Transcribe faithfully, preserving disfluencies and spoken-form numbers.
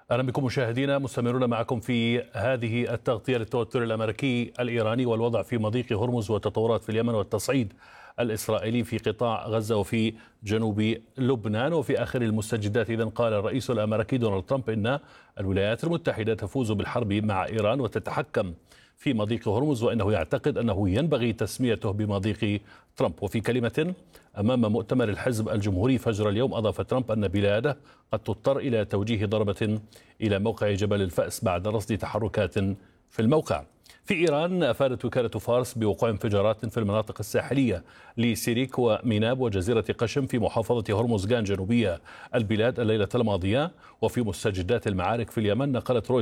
أهلا بكم مشاهدينا، مستمرون معكم في هذه التغطية للتوتر الأمريكي الإيراني والوضع في مضيق هرمز والتطورات في اليمن والتصعيد الإسرائيلي في قطاع غزة وفي جنوب لبنان. وفي آخر المستجدات إذن قال الرئيس الأمريكي دونالد ترامب إن الولايات المتحدة تفوز بالحرب مع إيران وتتحكم في مضيق هرمز، وإنه يعتقد أنه ينبغي تسميته بمضيق ترامب. وفي كلمة أمام مؤتمر الحزب الجمهوري فجر اليوم أضاف ترامب أن بلاده قد تضطر إلى توجيه ضربة إلى موقع جبل الفأس بعد رصد تحركات في الموقع. في إيران أفادت وكالة فارس بوقوع انفجارات في المناطق الساحلية لسيريك وميناب وجزيرة قشم في محافظة هرمزغان جنوبية البلاد الليلة الماضية. وفي مستجدات المعارك في اليمن نقلت